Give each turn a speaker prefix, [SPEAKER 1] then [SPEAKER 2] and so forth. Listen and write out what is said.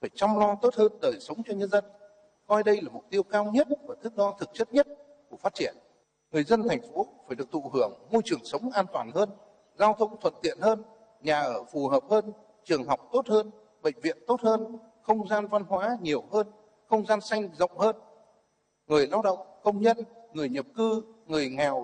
[SPEAKER 1] phải chăm lo tốt hơn đời sống cho nhân dân, coi đây là mục tiêu cao nhất và thước đo thực chất nhất của phát triển. Người dân thành phố phải được thụ hưởng môi trường sống an toàn hơn, giao thông thuận tiện hơn, nhà ở phù hợp hơn, trường học tốt hơn, bệnh viện tốt hơn, không gian văn hóa nhiều hơn, không gian xanh rộng hơn. Người lao động, công nhân, người nhập cư, người nghèo